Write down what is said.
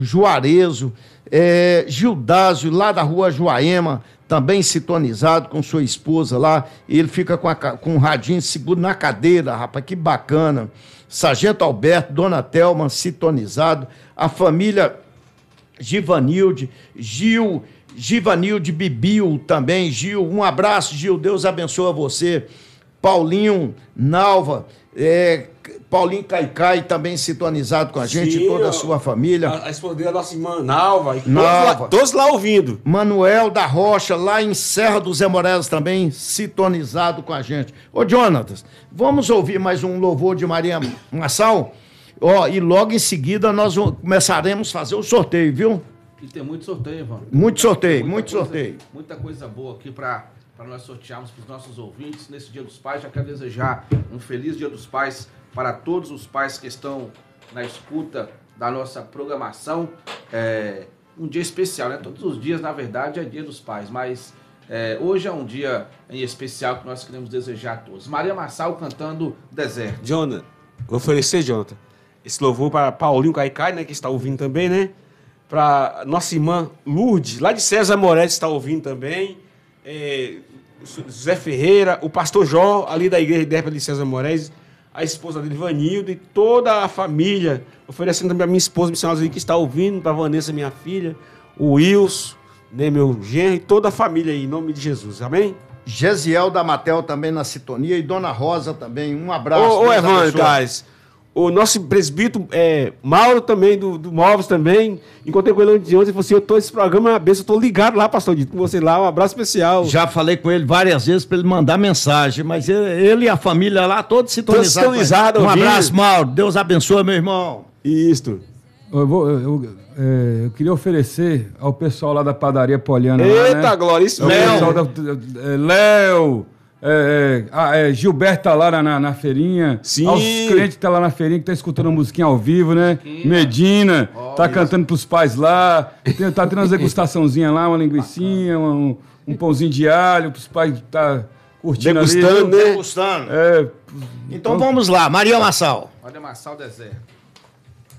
Juarezo, Gildásio, lá da rua Joaema, também sintonizado com sua esposa lá. Ele fica com um radinho seguro na cadeira, rapaz, que bacana. Sargento Alberto, Dona Thelma, sintonizado. A família Givanilde, Givanilde Bibil também. Gil, um abraço, Gil, Deus abençoe você. Paulinho Nalva, Paulinho Caicai também sintonizado com a gente. Sim, toda a sua família. A esposa dele, a nossa irmã Nalva. Todos lá ouvindo. Manuel da Rocha, lá em Serra dos Zé Morelos também, sintonizado com a gente. Ô, Jonatas, vamos ouvir mais um louvor de Maria Massal? E logo em seguida nós começaremos a fazer o sorteio, viu? E tem muito sorteio, Evandro. Muito sorteio. Muita coisa boa aqui para nós sortearmos para os nossos ouvintes nesse Dia dos Pais. Já quero desejar um feliz Dia dos Pais para todos os pais que estão na escuta da nossa programação. Um dia especial, né? Todos os dias, na verdade, é Dia dos Pais, mas hoje é um dia em especial que nós queremos desejar a todos. Maria Massal cantando Deserto. Jonathan, vou oferecer, Jonathan, esse louvor para Paulinho Caicai, né, que está ouvindo também, né? Para nossa irmã Lourdes, lá de César Moretti, está ouvindo também. José Ferreira, o pastor Jó, ali da igreja de César Moraes, a esposa dele, Vanildo, e toda a família, oferecendo também a minha esposa, missionária que está ouvindo, para Vanessa, minha filha, o Wilson, né, meu genro, e toda a família aí, em nome de Jesus, amém? Gesiel da Matel também na sintonia, e Dona Rosa também, um abraço. Ô Evandro, guys, o nosso presbítero, Mauro também, do Móveis também, encontrei com ele ontem e falou assim, eu tô esse programa é uma benção, eu tô ligado lá, pastor Dito, com você lá, um abraço especial. Já falei com ele várias vezes para ele mandar mensagem, mas ele e a família lá, todos sintonizados. Um abraço, Mauro, Deus abençoe, meu irmão. Isto. Eu queria oferecer ao pessoal lá da padaria Poliana. Eita, lá, né? glória, isso Léo, Gilberto tá lá na feirinha. Sim. Aos clientes que tá lá na feirinha, que tá escutando a musiquinha ao vivo, né? Medina, tá cantando pros pais lá. Tá tendo uma degustaçãozinha lá, uma linguicinha, um pãozinho de alho, pros pais tá curtindo degustando, ali. né? Degustando. Então vamos lá, Maria Massal. Maria Massal Deserto.